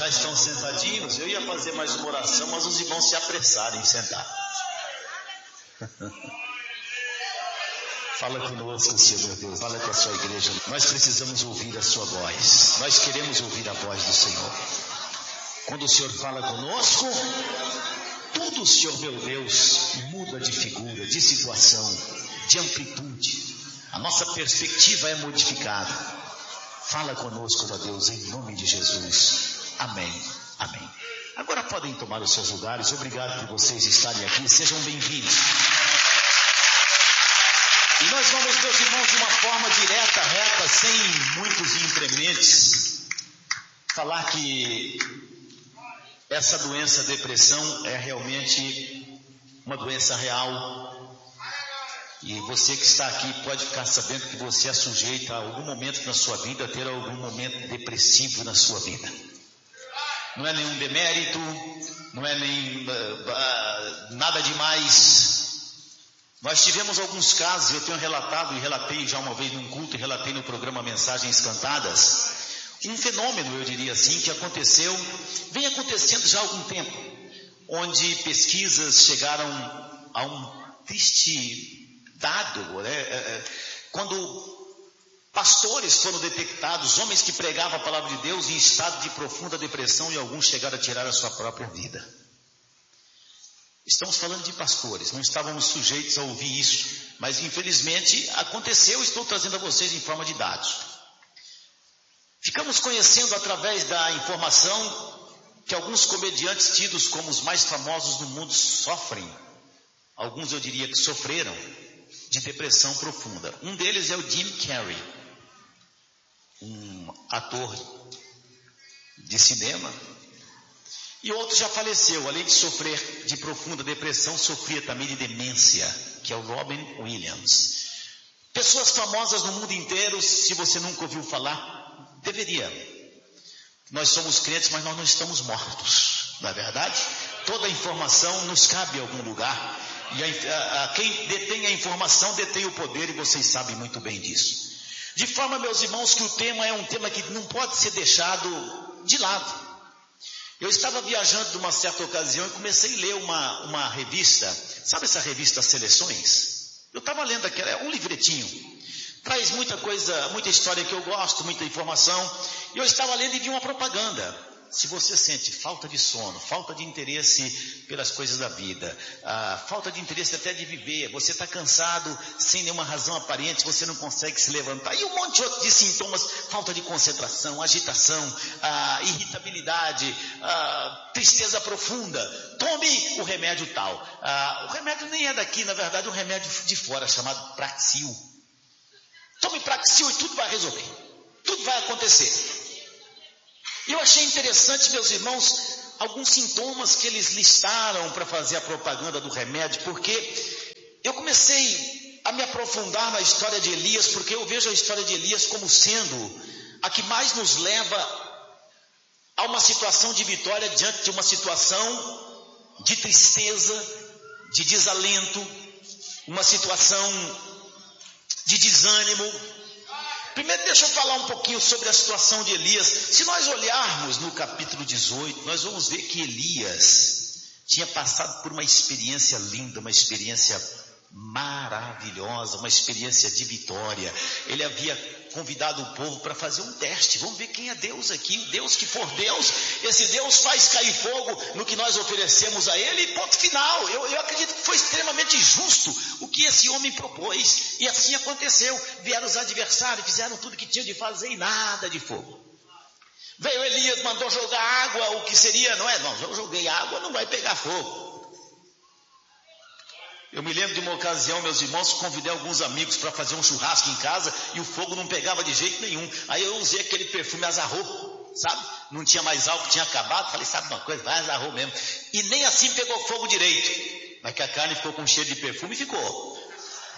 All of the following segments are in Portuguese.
Já estão sentadinhos? Eu ia fazer mais uma oração, mas os irmãos se apressaram em sentar. Fala conosco, Senhor Deus. Fala com a sua igreja. Nós precisamos ouvir a sua voz. Nós queremos ouvir a voz do Senhor. Quando o Senhor fala conosco, tudo, Senhor meu Deus, muda de figura, de situação, de amplitude. A nossa perspectiva é modificada. Fala conosco, ó Deus, em nome de Jesus. Amém. Amém. Agora podem tomar os seus lugares. Obrigado por vocês estarem aqui. Sejam bem-vindos. E nós vamos, meus irmãos, de uma forma direta, reta, sem muitos incrementos, falar que essa doença, depressão, é realmente uma doença real. E você que está aqui pode ficar sabendo que você é sujeito a algum momento na sua vida a ter algum momento depressivo na sua vida. Não é nenhum demérito, não é nem nada demais. Nós tivemos alguns casos, eu tenho relatado e relatei já uma vez num culto e relatei no programa Mensagens Cantadas, um fenômeno, eu diria assim, que aconteceu, vem acontecendo já há algum tempo, onde pesquisas chegaram a um triste dado, né? Quando pastores foram detectados, homens que pregavam a palavra de Deus em estado de profunda depressão e alguns chegaram a tirar a sua própria vida. Estamos falando de pastores, não estávamos sujeitos a ouvir isso, mas infelizmente aconteceu, estou trazendo a vocês em forma de dados. Ficamos conhecendo através da informação que alguns comediantes tidos como os mais famosos do mundo sofrem, alguns eu diria que sofreram, de depressão profunda. Um deles é o Jim Carrey, um ator de cinema. E outro já faleceu, além de sofrer de profunda depressão, sofria também de demência, que é o Robin Williams. Pessoas famosas no mundo inteiro, se você nunca ouviu falar, deveria. Nós somos crentes, mas nós não estamos mortos, não é verdade? Toda a informação nos cabe em algum lugar, e quem detém a informação detém o poder, e vocês sabem muito bem disso. De forma, meus irmãos, que o tema é um tema que não pode ser deixado de lado. Eu estava viajando numa certa ocasião e comecei a ler uma revista, sabe essa revista Seleções? Eu estava lendo aquela, é um livretinho, traz muita coisa, muita história que eu gosto, muita informação, e eu estava lendo e vi uma propaganda. Se você sente falta de sono, falta de interesse pelas coisas da vida, falta de interesse até de viver, você está cansado sem nenhuma razão aparente, você não consegue se levantar, e um monte de outros de sintomas, falta de concentração, agitação, irritabilidade, tristeza profunda, tome o remédio tal. O remédio nem é daqui, na verdade é um remédio de fora, chamado Praxil. Tome Praxil e tudo vai resolver, tudo vai acontecer. E eu achei interessante, meus irmãos, alguns sintomas que eles listaram para fazer a propaganda do remédio, porque eu comecei a me aprofundar na história de Elias, porque eu vejo a história de Elias como sendo a que mais nos leva a uma situação de vitória diante de uma situação de tristeza, de desalento, uma situação de desânimo. Primeiro deixa eu falar um pouquinho sobre a situação de Elias. Se nós olharmos no capítulo 18, nós vamos ver que Elias tinha passado por uma experiência linda, uma experiência maravilhosa, uma experiência de vitória. Ele havia convidado o povo para fazer um teste. Vamos ver quem é Deus aqui. O Deus que for Deus, esse Deus faz cair fogo no que nós oferecemos a ele, e ponto final. Eu acredito que foi extremamente justo o que esse homem propôs, e assim aconteceu. Vieram os adversários, fizeram tudo que tinham de fazer e nada de fogo. Veio Elias, mandou jogar água, o que seria, não, eu joguei água, não vai pegar fogo. Eu me lembro de uma ocasião, meus irmãos, convidei alguns amigos para fazer um churrasco em casa e o fogo não pegava de jeito nenhum. Aí eu usei aquele perfume Azarro, sabe? Não tinha mais álcool, tinha acabado. Falei, sabe uma coisa? Vai Azarro mesmo. E nem assim pegou fogo direito. Mas que a carne ficou com cheiro de perfume e ficou.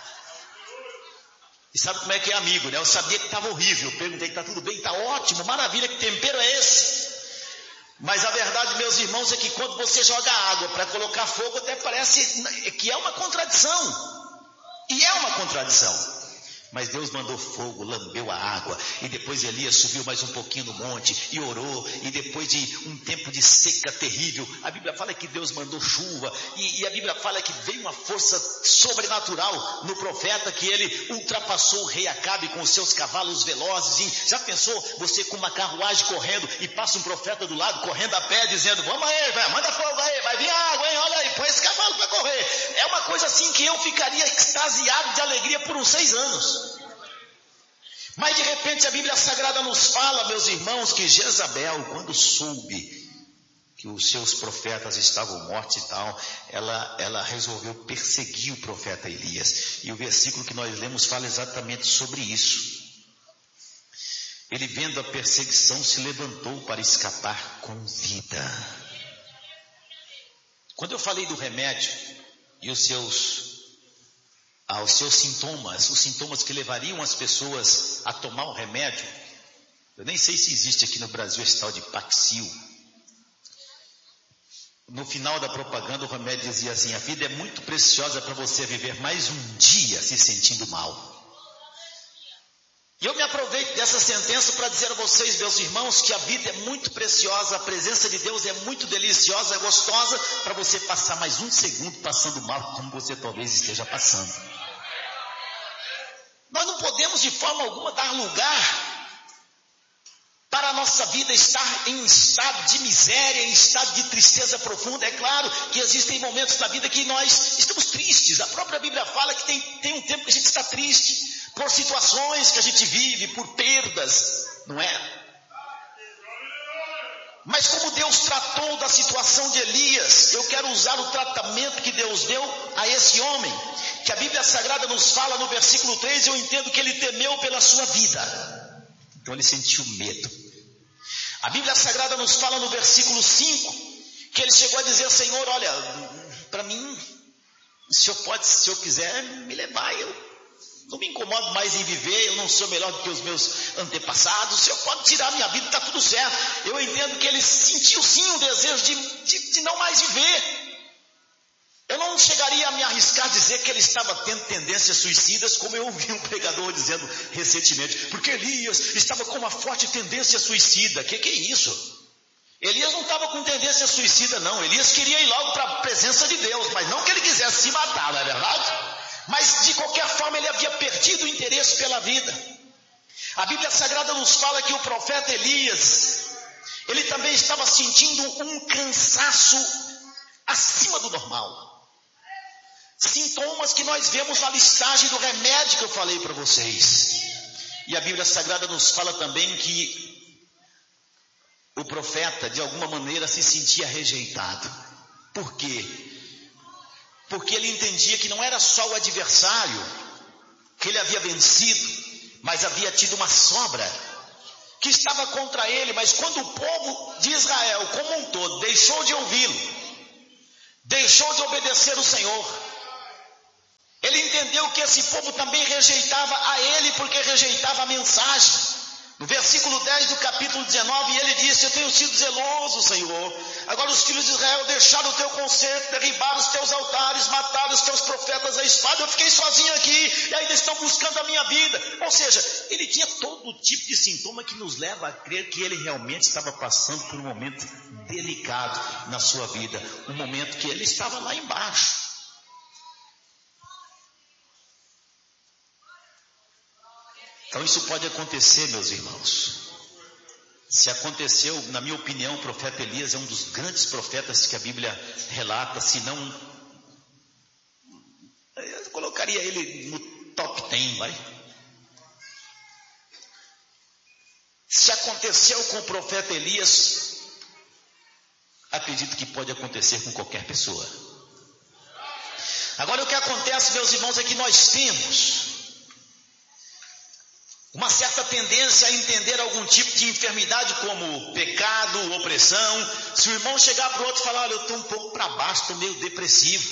E sabe como é que é amigo, né? Eu sabia que estava horrível. Eu perguntei, está tudo bem? Está ótimo, maravilha, que tempero é esse? Mas a verdade, meus irmãos, é que quando você joga água para colocar fogo, até parece que é uma contradição. E é uma contradição. Mas Deus mandou fogo, lambeu a água, e depois Elias subiu mais um pouquinho no monte e orou, e depois de um tempo de seca terrível, a Bíblia fala que Deus mandou chuva, e a Bíblia fala que veio uma força sobrenatural no profeta, que ele ultrapassou o rei Acabe com os seus cavalos velozes. E já pensou você com uma carruagem correndo e passa um profeta do lado correndo a pé dizendo: vamos aí, manda fogo aí, vai vir água, hein? Olha aí, põe esse cavalo para correr. É uma coisa assim que eu ficaria extasiado de alegria por uns 6 anos. Mas de repente a Bíblia Sagrada nos fala, meus irmãos, que Jezabel, quando soube que os seus profetas estavam mortos e tal, ela resolveu perseguir o profeta Elias. E o versículo que nós lemos fala exatamente sobre isso. Ele, vendo a perseguição, se levantou para escapar com vida. Quando eu falei do remédio e os seus sintomas, os sintomas que levariam as pessoas a tomar o remédio, eu nem sei se existe aqui no Brasil esse tal de Paxil. No final da propaganda o remédio dizia assim: a vida é muito preciosa para você viver mais um dia se sentindo mal. E eu me aproveito dessa sentença para dizer a vocês, meus irmãos, que a vida é muito preciosa, a presença de Deus é muito deliciosa, é gostosa, para você passar mais um segundo passando mal, como você talvez esteja passando. Nós não podemos de forma alguma dar lugar para a nossa vida estar em um estado de miséria, em um estado de tristeza profunda. É claro que existem momentos na vida que nós estamos tristes. A própria Bíblia fala que tem um tempo que a gente está triste por situações que a gente vive, por perdas, não é? Mas como Deus tratou da situação de Elias, eu quero usar o tratamento que Deus deu a esse homem, que a Bíblia Sagrada nos fala no versículo 3, eu entendo que ele temeu pela sua vida. Então ele sentiu medo. A Bíblia Sagrada nos fala no versículo 5, que ele chegou a dizer: Senhor, olha, para mim, o Senhor pode, se o Senhor quiser, me levar, eu não me incomodo mais em viver, eu não sou melhor do que os meus antepassados, o Senhor pode tirar minha vida, está tudo certo. Eu entendo que ele sentiu sim um desejo de não mais viver. Eu não chegaria a me arriscar a dizer que ele estava tendo tendências suicidas, como eu ouvi um pregador dizendo recentemente, porque Elias estava com uma forte tendência suicida. Que é isso? Elias não estava com tendência suicida não, Elias queria ir logo para a presença de Deus, mas não que ele quisesse se matar, não é verdade? Mas de qualquer forma ele havia perdido o interesse pela vida. A Bíblia Sagrada nos fala que o profeta Elias, ele também estava sentindo um cansaço acima do normal. Sintomas que nós vemos na listagem do remédio que eu falei para vocês. E a Bíblia Sagrada nos fala também que o profeta de alguma maneira se sentia rejeitado. Por quê? Porque ele entendia que não era só o adversário que ele havia vencido, mas havia tido uma sobra que estava contra ele. Mas quando o povo de Israel como um todo deixou de ouvi-lo, deixou de obedecer o Senhor, ele entendeu que esse povo também rejeitava a ele, porque rejeitava a mensagem. No versículo 10 do capítulo 19, ele disse: eu tenho sido zeloso, Senhor. Agora os filhos de Israel deixaram o teu conserto, derribaram os teus altares, mataram os teus profetas à espada. Eu fiquei sozinho aqui e ainda estão buscando a minha vida. Ou seja, ele tinha todo tipo de sintoma que nos leva a crer que ele realmente estava passando por um momento delicado na sua vida. Um momento que ele estava lá embaixo. Então isso pode acontecer, meus irmãos. Se aconteceu, na minha opinião, o profeta Elias é um dos grandes profetas que a Bíblia relata, se não, eu colocaria ele no top 10, vai. Se aconteceu com o profeta Elias, acredito que pode acontecer com qualquer pessoa. Agora o que acontece, meus irmãos, é que nós temos uma certa tendência a entender algum tipo de enfermidade como pecado, opressão. Se o irmão chegar para o outro e falar: olha, eu estou um pouco para baixo, estou meio depressivo,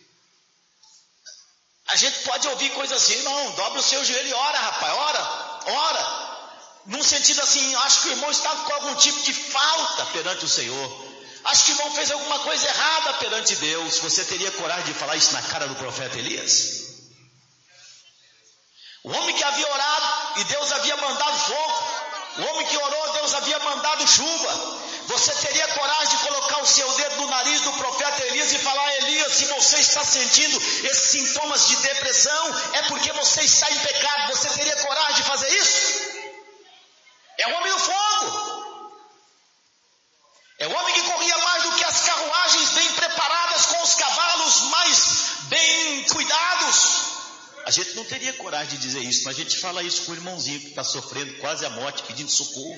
a gente pode ouvir coisas assim: não, dobra o seu joelho e ora, rapaz, ora. Num sentido assim, acho que o irmão está com algum tipo de falta perante o Senhor. Acho que o irmão fez alguma coisa errada perante Deus. Você teria coragem de falar isso na cara do profeta Elias? O homem que havia orado e Deus havia mandado fogo. O homem que orou, Deus havia mandado chuva. Você teria coragem de colocar o seu dedo no nariz do profeta Elias e falar: Elias, se você está sentindo esses sintomas de depressão, é porque você está em pecado. Você teria coragem de fazer isso? É o homem do fogo. É o homem que corria mais do que as carruagens bem preparadas, com os cavalos mais bem cuidados. A gente não teria coragem de dizer isso, mas a gente fala isso com o irmãozinho que está sofrendo quase a morte, pedindo socorro.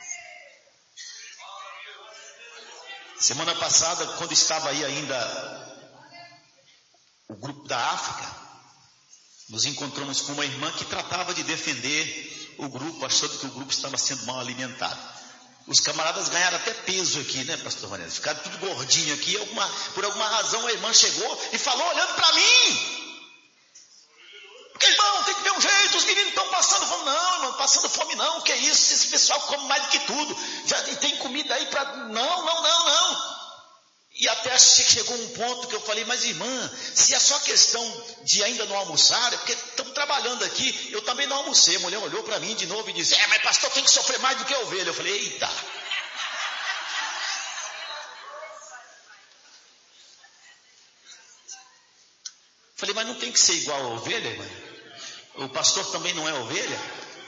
Semana passada, quando estava aí ainda o grupo da África, nos encontramos com uma irmã que tratava de defender o grupo, achando que o grupo estava sendo mal alimentado. Os camaradas ganharam até peso aqui, né, pastor Mariano? Ficaram tudo gordinho aqui. Por alguma razão a irmã chegou e falou olhando para mim: porque, irmão, tem que ver um jeito, os meninos estão passando fome. Não, irmão, passando fome não, que é isso? Esse pessoal come mais do que tudo. Já tem comida aí para... Não. E até chegou um ponto que eu falei: mas irmã, se é só questão de ainda não almoçar, é porque estamos trabalhando aqui, eu também não almocei. A mulher olhou para mim de novo e disse: mas pastor, tem que sofrer mais do que a ovelha. Eu falei: eita. Falei: mas não tem que ser igual a ovelha, irmã? O pastor também não é ovelha?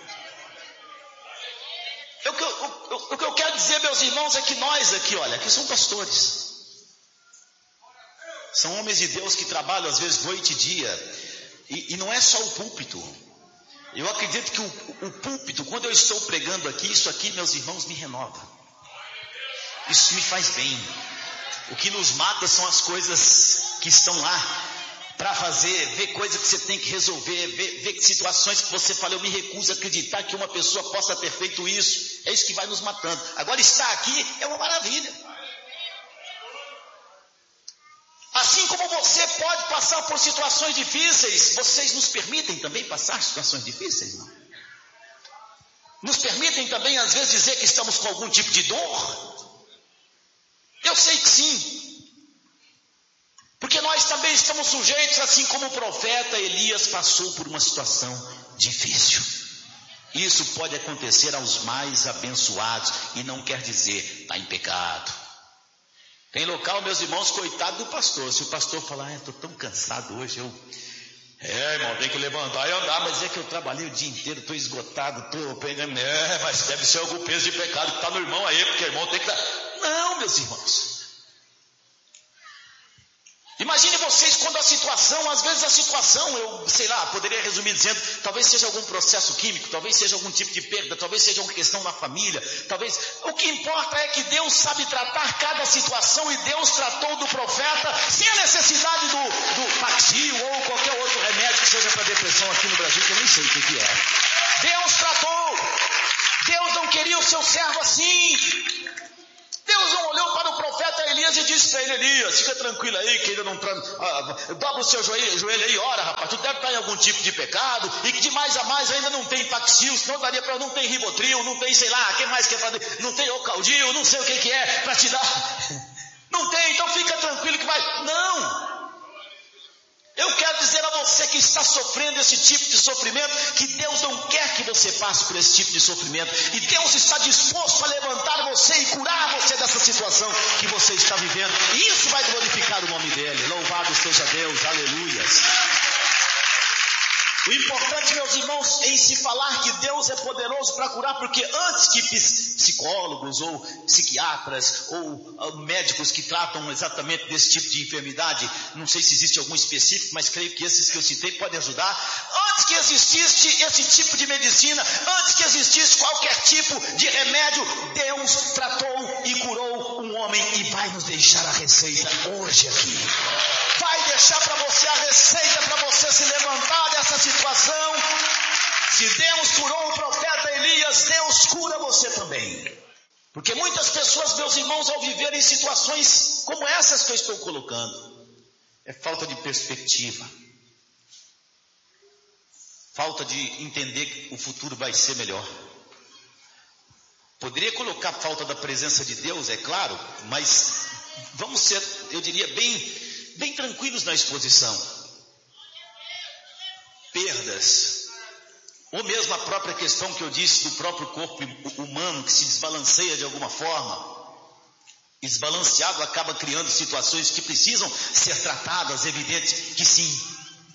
O que eu quero dizer, meus irmãos, é que nós aqui, olha, aqui são pastores. São homens de Deus que trabalham às vezes noite e dia. E não é só o púlpito. Eu acredito que o púlpito, quando eu estou pregando aqui, isso aqui, meus irmãos, me renova. Isso me faz bem. O que nos mata são as coisas que estão lá para fazer, ver coisas que você tem que resolver, ver situações que você fala: eu me recuso a acreditar que uma pessoa possa ter feito isso. É isso que vai nos matando. Agora, estar aqui é uma maravilha. Assim como você pode passar por situações difíceis, vocês nos permitem também passar situações difíceis, não? Nos permitem também às vezes dizer que estamos com algum tipo de dor? Eu sei que sim. Porque nós também estamos sujeitos, assim como o profeta Elias passou por uma situação difícil. Isso pode acontecer aos mais abençoados e não quer dizer está em pecado. Tem local, meus irmãos, coitado do pastor. Se o pastor falar: estou tão cansado hoje, irmão, tem que levantar e andar, mas é que eu trabalhei o dia inteiro, estou esgotado, estou pegando. Mas deve ser algum peso de pecado que está no irmão aí, porque o irmão tem que dar. Não, meus irmãos. Imagine vocês quando às vezes a situação, eu sei lá, poderia resumir dizendo, talvez seja algum processo químico, talvez seja algum tipo de perda, talvez seja uma questão na família, o que importa é que Deus sabe tratar cada situação, e Deus tratou do profeta sem a necessidade do Paxil ou qualquer outro remédio que seja para depressão aqui no Brasil, que eu nem sei o que é. Deus tratou. Deus não queria o seu servo assim. Deus não olhou para o profeta Elias e disse para ele: Elias, fica tranquilo aí, que ainda não dobra o seu joelho aí e ora, rapaz, tu deve estar em algum tipo de pecado, e que de mais a mais ainda não tem Paxil, senão daria para, não tem Ribotril, não tem sei lá, quem mais quer fazer, não tem Ocaldil, não sei o que é, para te dar, não tem, então fica tranquilo que vai. Não! Eu quero dizer a você que está sofrendo esse tipo de sofrimento, que Deus não quer que você passe por esse tipo de sofrimento, e Deus está disposto a levantar você e curar você dessa situação que você está vivendo, e isso vai glorificar o nome dele. Louvado seja Deus, aleluias. O importante, meus irmãos, em se falar que Deus é poderoso para curar, porque antes que psicólogos ou psiquiatras ou médicos que tratam exatamente desse tipo de enfermidade, não sei se existe algum específico, mas creio que esses que eu citei podem ajudar. Antes que existisse esse tipo de medicina, antes que existisse qualquer tipo de remédio, Deus tratou e curou um homem, e vai nos deixar a receita hoje aqui. Vai deixar para você a receita para você se levantar dessa situação. Se Deus curou o profeta Elias, Deus cura você também. Porque muitas pessoas, meus irmãos, ao viverem situações como essas que eu estou colocando, é falta de perspectiva, falta de entender que o futuro vai ser melhor. Poderia colocar falta da presença de Deus, é claro, mas vamos ser, eu diria, bem tranquilos na exposição. Perdas, ou mesmo a própria questão que eu disse do próprio corpo humano que se desbalanceia de alguma forma. Desbalanceado acaba criando situações que precisam ser tratadas, evidente que sim.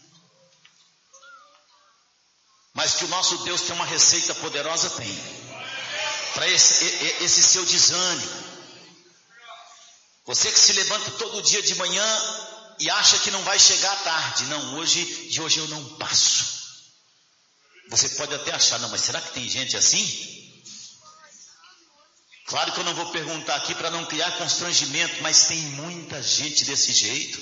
Mas que o nosso Deus tem uma receita poderosa, tem. Para esse seu desânimo. Você que se levanta todo dia de manhã e acha que não vai chegar à tarde. Não, de hoje eu não passo. Você pode até achar, não, mas será que tem gente assim? Claro que eu não vou perguntar aqui para não criar constrangimento, mas tem muita gente desse jeito.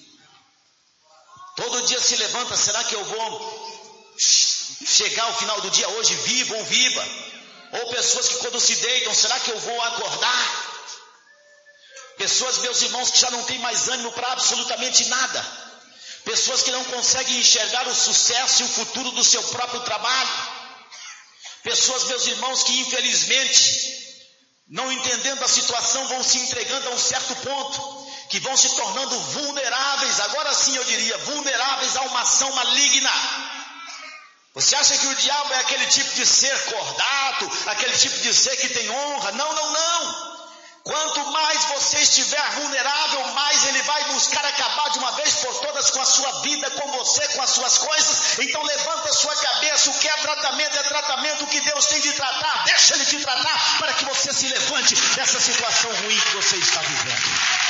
Todo dia se levanta, será que eu vou chegar ao final do dia hoje vivo ou viva? Ou pessoas que quando se deitam, será que eu vou acordar? Pessoas, meus irmãos, que já não têm mais ânimo para absolutamente nada. Pessoas que não conseguem enxergar o sucesso e o futuro do seu próprio trabalho. Pessoas, meus irmãos, que infelizmente, não entendendo a situação, vão se entregando a um certo ponto, que vão se tornando vulneráveis, agora sim eu diria, vulneráveis a uma ação maligna. Você acha que o diabo é aquele tipo de ser cordato, aquele tipo de ser que tem honra? Não, não, não. Quanto mais você estiver vulnerável, mais ele vai buscar acabar de uma vez por todas com a sua vida, com você, com as suas coisas. Então levanta a sua cabeça, o que é tratamento, o que Deus tem de tratar, deixa ele te tratar, para que você se levante dessa situação ruim que você está vivendo.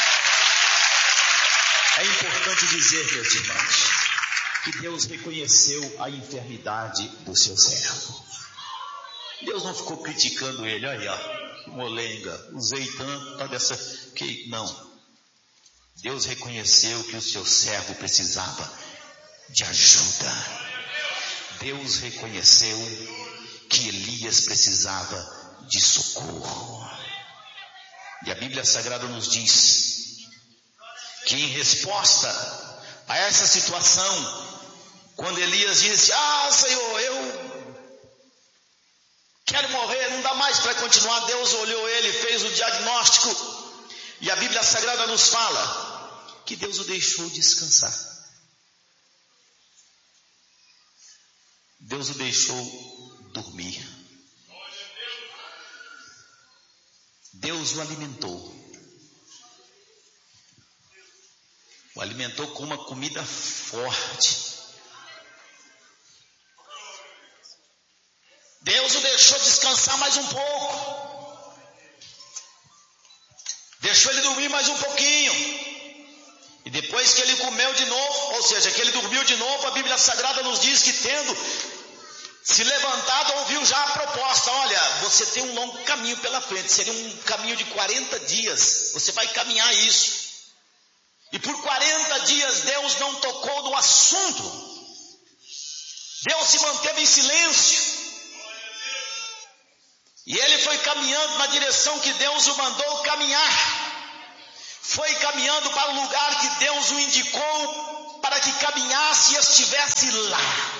É importante dizer, meus irmãos, que Deus reconheceu a enfermidade do seu servo. Deus não ficou criticando ele, olha aí, ó. Molenga, usei tanto, tá dessa que não. Deus reconheceu que o seu servo precisava de ajuda. Deus reconheceu que Elias precisava de socorro. E a Bíblia Sagrada nos diz que em resposta a essa situação, quando Elias disse: Senhor, eu quero morrer, não dá mais para continuar. Deus olhou ele, fez o diagnóstico, e a Bíblia Sagrada nos fala que Deus o deixou descansar. Deus o deixou dormir. Deus o alimentou. O alimentou com uma comida forte. Deus o deixou descansar mais um pouco. Deixou ele dormir mais um pouquinho. E depois que ele comeu de novo, ou seja, que ele dormiu de novo, a Bíblia Sagrada nos diz que tendo se levantado, ouviu já a proposta: olha, você tem um longo caminho pela frente, seria um caminho de 40 dias, você vai caminhar isso. E por 40 dias Deus não tocou no assunto. Deus se manteve em silêncio. E ele foi caminhando na direção que Deus o mandou caminhar. Foi caminhando para o lugar que Deus o indicou para que caminhasse e estivesse lá.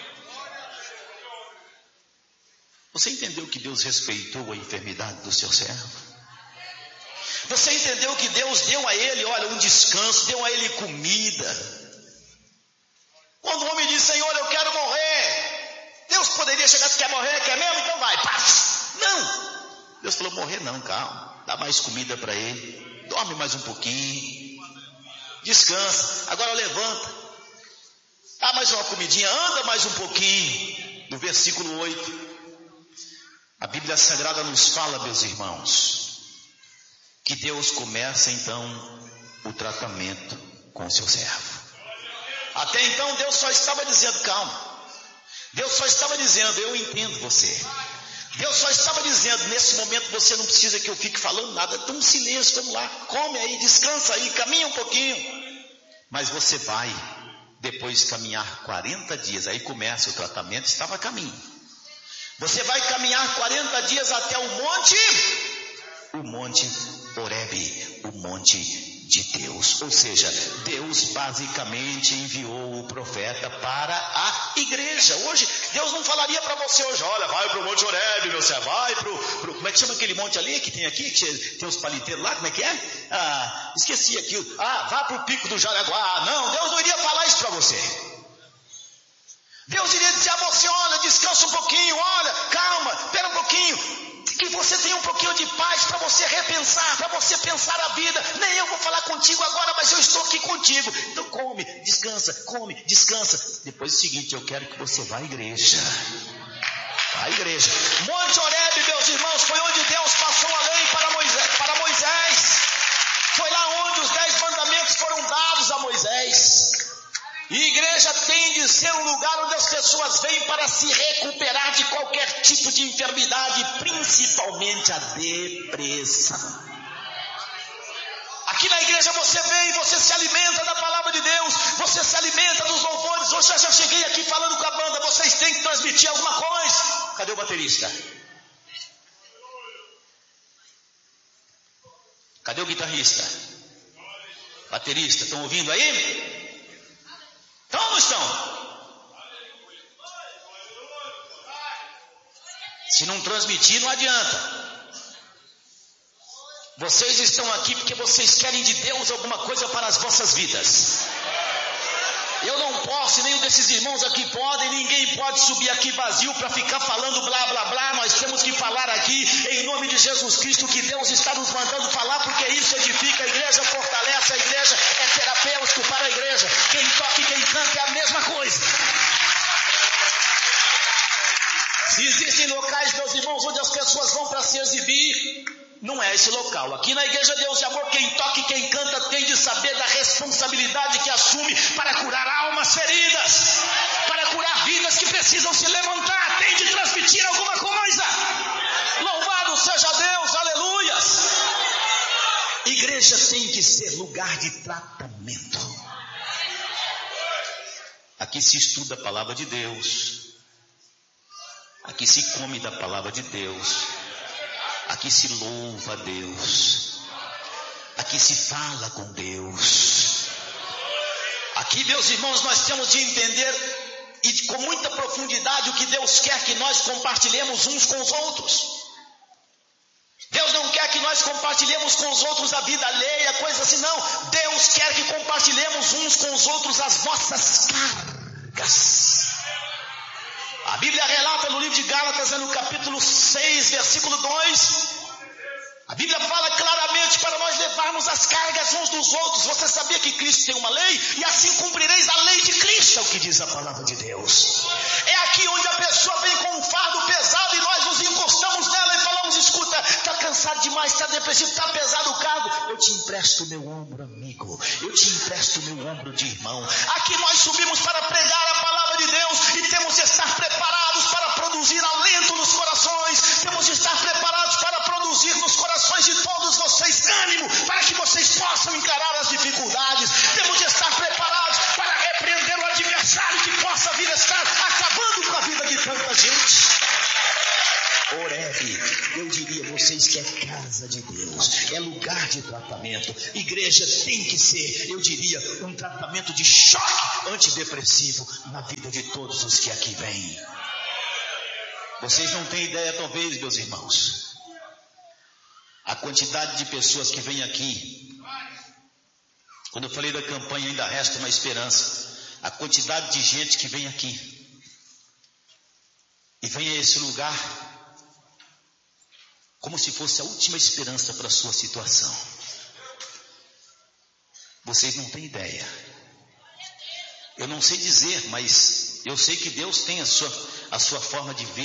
Você entendeu que Deus respeitou a enfermidade do seu servo? Você entendeu que Deus deu a ele, olha, um descanso, deu a ele comida. Quando o homem diz: Senhor, eu quero morrer, Deus poderia chegar: tu quer morrer? Quer mesmo? Então vai, passa. Não, Deus falou: morrer não, calma, dá mais comida para ele, dorme mais um pouquinho, descansa, agora levanta, dá mais uma comidinha, anda mais um pouquinho. No versículo 8, a Bíblia Sagrada nos fala, meus irmãos, que Deus começa então o tratamento com o seu servo. Até então Deus só estava dizendo: calma. Deus só estava dizendo: eu entendo você. Deus só estava dizendo: nesse momento você não precisa que eu fique falando nada, então silêncio, vamos lá, come aí, descansa aí, caminha um pouquinho. Mas você vai depois caminhar 40 dias, aí começa o tratamento, estava a caminho. Você vai caminhar 40 dias até o monte Horebe, o monte de Deus. Ou seja, Deus basicamente enviou o profeta para a igreja. Hoje, Deus não falaria para você hoje: olha, vai para o monte Horebe, meu servo, vai para o... Como é que chama aquele monte ali que tem aqui, que tem os paliteiros lá, como é que é? Esqueci aquilo. Vá para o pico do Jaraguá. Não, Deus não iria falar isso para você. Deus iria dizer a você: olha, descansa um pouquinho, olha, calma, espera um pouquinho, que você tenha um pouquinho de paz para você repensar, para você pensar a vida. Nem eu vou falar contigo agora, mas eu estou aqui contigo. Então come, descansa. Depois é o seguinte: eu quero que você vá à igreja. A igreja. Monte Horebe, meus irmãos, foi onde Deus passou a lei para Moisés. Foi lá onde os 10 mandamentos foram dados a Moisés. E igreja tem de ser um lugar onde as pessoas vêm para se recuperar de qualquer tipo de enfermidade, principalmente a depressão. Aqui na igreja você vem, você se alimenta da palavra de Deus, você se alimenta dos louvores. Hoje eu já cheguei aqui falando com a banda: vocês têm que transmitir alguma coisa. Cadê o baterista? Cadê o guitarrista? Baterista, estão ouvindo aí? Estão ou não estão? Se não transmitir, não adianta. Vocês estão aqui porque vocês querem de Deus alguma coisa para as vossas vidas. Eu não posso, nenhum desses irmãos aqui podem, ninguém pode subir aqui vazio para ficar falando blá blá blá. Nós temos que falar aqui em nome de Jesus Cristo que Deus está nos mandando falar, porque isso edifica a igreja, fortalece a igreja, é terapêutico para a igreja. Quem toca e quem canta é a mesma coisa. Se existem locais, meus irmãos, onde as pessoas vão para se exibir, não é esse local. Aqui na Igreja Deus de Amor, quem toca e quem canta tem de saber da responsabilidade que assume para curar almas feridas, para curar vidas que precisam se levantar, tem de transmitir alguma coisa. Louvado seja Deus, aleluias. Igreja tem que ser lugar de tratamento. Aqui se estuda a palavra de Deus, aqui se come da palavra de Deus, aqui se louva a Deus, aqui se fala com Deus. Aqui, meus irmãos, nós temos de entender e com muita profundidade o que Deus quer que nós compartilhemos uns com os outros. Deus não quer que nós compartilhemos com os outros a vida alheia, coisa assim, não. Deus quer que compartilhemos uns com os outros as nossas cargas. A Bíblia relata no livro de Gálatas, no capítulo 6, versículo 2, a Bíblia fala claramente para nós levarmos as cargas uns dos outros. Você sabia que Cristo tem uma lei? E assim cumprireis a lei de Cristo, é o que diz a palavra de Deus. É aqui onde a pessoa vem com um fardo pesado e nós nos encostamos nela e falamos: escuta, está cansado demais, está depressivo, está pesado o cargo, eu te empresto o meu ombro amigo, eu te empresto o meu ombro de irmão. Aqui nós subimos para pregar a palavra de Deus e temos de estar preparados para produzir alento nos corações, temos de estar preparados para produzir nos corações de todos vocês ânimo, para que vocês possam encarar as dificuldades. Temos de estar preparados para repreender o adversário que possa vir a estar acabando com a vida de tanta gente. Horebe, eu diria a vocês que é casa de Deus, é lugar de tratamento. Igreja tem que ser, eu diria, um tratamento de choque antidepressivo na vida de todos os que aqui vêm. Vocês não têm ideia, talvez, meus irmãos, a quantidade de pessoas que vêm aqui. Quando eu falei da campanha Ainda Resta uma Esperança, a quantidade de gente que vem aqui e vem a esse lugar como se fosse a última esperança para a sua situação. Vocês não têm ideia. Eu não sei dizer, mas eu sei que Deus tem a sua forma de ver.